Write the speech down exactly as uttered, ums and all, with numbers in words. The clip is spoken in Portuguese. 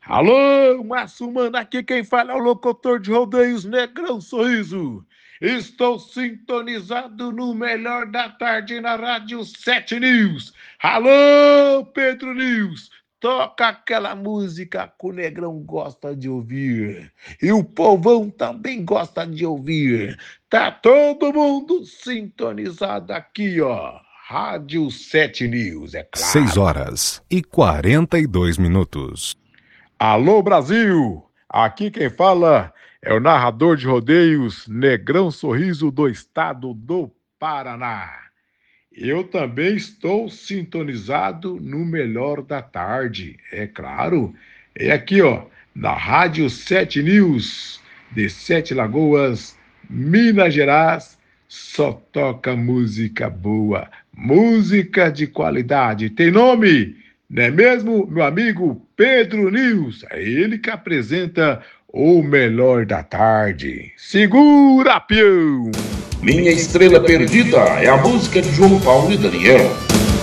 Alô, Massumana, aqui quem fala é o locutor de rodeios Negrão Sorriso. Estou sintonizado no melhor da tarde na Rádio sete News. Alô, Pedro News, toca aquela música que o Negrão gosta de ouvir. E o povão também gosta de ouvir. Tá todo mundo sintonizado aqui, ó. Rádio sete News, é Seis claro. horas e quarenta e dois minutos. Alô, Brasil! Aqui quem fala é o narrador de rodeios Negrão Sorriso do estado do Paraná. Eu também estou sintonizado no melhor da tarde, é claro. É aqui, ó, na Rádio sete News, de Sete Lagoas, Minas Gerais. Só toca música boa, música de qualidade. Tem nome? Não é mesmo, meu amigo Pedro News? É ele que apresenta o melhor da tarde. Segura, peão! Minha Estrela Perdida é a música de João Paulo e Daniel.